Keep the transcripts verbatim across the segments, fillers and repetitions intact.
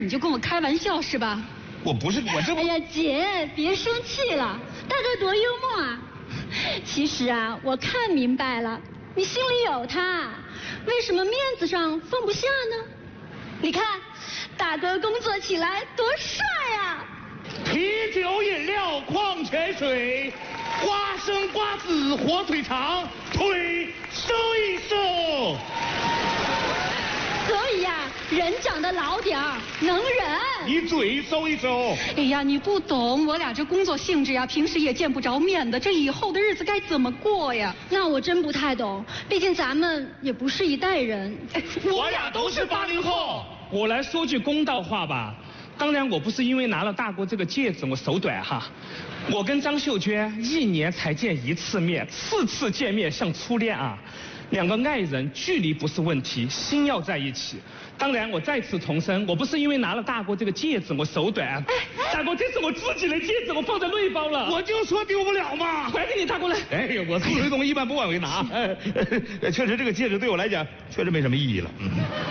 你就跟我开玩笑是吧？ 我不是，我这不…… 哎呀，姐，别生气了，大哥多幽默啊！其实啊，我看明白了，你心里有他，为什么面子上放不下呢？你看，大哥工作起来多帅啊！ 啤酒、饮料、矿泉水，花生、瓜子、火腿肠，腿收一收。 所以呀、啊，人长得老点儿，能忍。 你嘴收一收。 哎呀，你不懂，我俩这工作性质呀，平时也见不着面的，这以后的日子该怎么过呀？那我真不太懂，毕竟咱们也不是一代人。 我俩都是八零后。 我来说句公道话吧，当然我不是因为拿了大哥这个戒指我手短哈，我跟张秀娟一年才见一次面，次次见面像初恋啊。两个爱人距离不是问题，心要在一起。当然，我再次重申，我不是因为拿了大哥这个戒指我手短。哎哎、大哥，这是我自己的戒指，我放在内包了。 我就说丢不了嘛。 还给你拿过来。 哎呀，我送谁东西一般不往回拿。哎，确实这个戒指对我来讲确实没什么意义了。嗯。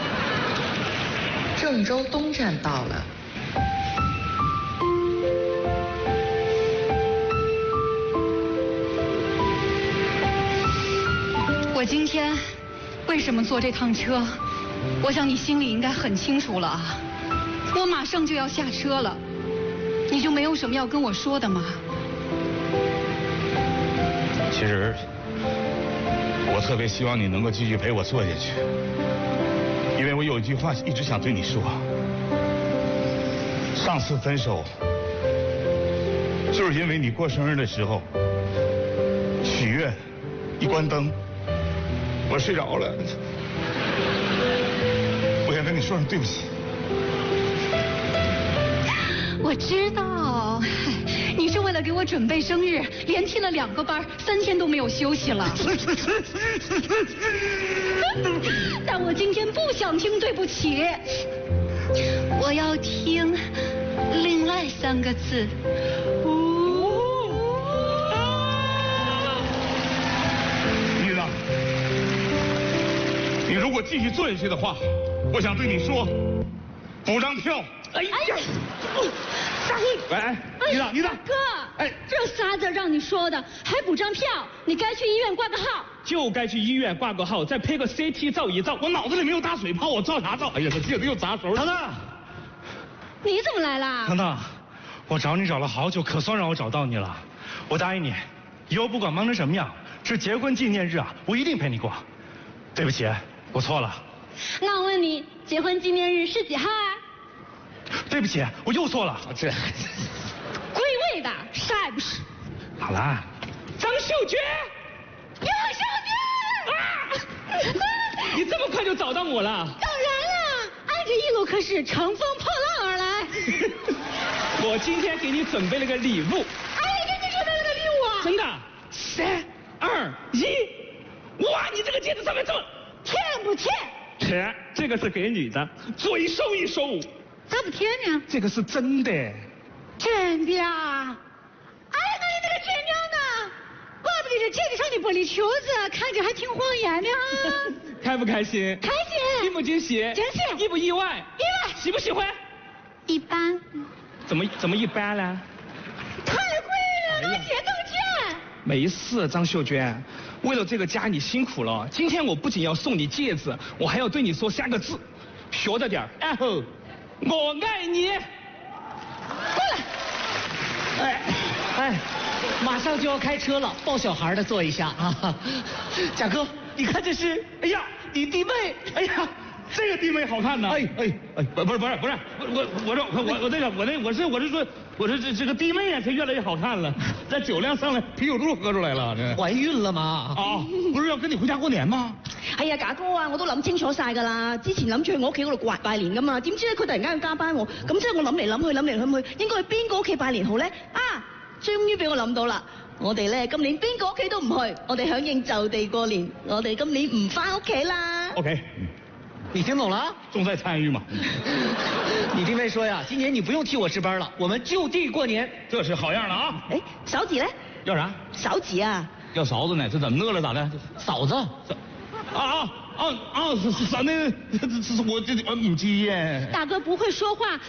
郑州东站到了。 我今天为什么坐这趟车？我想你心里应该很清楚了啊。我马上就要下车了，你就没有什么要跟我说的吗？ 其实我特别希望你能够继续陪我坐下去，因为我有一句话一直想对你说。上次分手就是因为你过生日的时候许愿一关灯我睡着了，我想跟你说声对不起。 我知道，你是为了给我准备生日，连踢了两个班，三天都没有休息了。但我今天不想听对不起，我要听另外三个字。 你如果继续做下去的话，我想对你说，补张票。 哎呀，大哥， 喂，你咋你咋？ 哥，哎，这仨字让你说的，还补张票？你该去医院挂个号。 就该去医院挂个号，再配个 C T 照一照。 我脑子里没有打水泡，我照啥照？哎呀，这戒指又砸手。 糖糖， 你怎么来了？ 糖糖，我找你找了好久，可算让我找到你了。我答应你，以后不管忙成什么样，这结婚纪念日啊，我一定陪你过。对不起。我错了。 那我问你，结婚纪念日是几号啊？ 对不起，我又错了。 这归位的，啥也不是。 好啦， 张秀娟， 杨秀娟啊！你这么快就找到我了？ 当然了，爱这一路可是乘风破浪而来。 我今天给你准备了个礼物。 哎，给你准备了个礼物啊？ 真的？三二一。哇，你这个戒指上面这么甜不甜？ 甜，这个是给你的，嘴收一收。 咋不甜呢？ 这个是真的。 真的啊？哎，那你这个甜娘呢？怪不得这戒指上的玻璃球子看着还挺晃眼的啊。 开不开心？ 开心。 惊不惊喜？ 惊喜。 意不意外？ 意外。 喜不喜欢？ 一般。 怎么怎么一般呢？ 太贵了，那钱都钱。 没事，张秀娟。为了这个家你辛苦了，今天我不仅要送你戒指，我还要对你说三个字，学着点儿。哎吼，我爱你。 过来。 哎哎，马上就要开车了，抱小孩的坐一下啊。贾哥，你看这是，哎呀，你弟妹， 哎呀，这个弟妹好看呐。哎哎哎，不不是不是不是，我我说我我这个我那我是我是说我说这这个弟妹啊，她越来越好看了，这酒量上来，啤酒肚喝出来了，这怀孕了吗？ 啊，不是要跟你回家過年嗎？ 係啊，假哥啊，我都諗清楚晒㗎啦。之前諗住去我屋企嗰度拜拜年㗎嘛，點知咧佢突然間要加班喎。咁即係我諗嚟諗去諗嚟諗去，應該去邊個屋企拜年好咧？啊，終於俾我諗到啦！我哋咧今年邊個屋企都唔去，我哋響應就地過年，我哋今年唔翻屋企啦。 OK。 你听懂了？ 重在参与嘛。 你弟妹说呀，今年你不用替我值班了，我们就地过年。 这是好样的啊！ 哎，嫂子呢？ 要啥？ 嫂子啊。 要嫂子呢？这怎么饿了咋的？ 嫂子。 啊啊哦哦，是是啥呢？这这是我这我唔知耶。 大哥不会说话，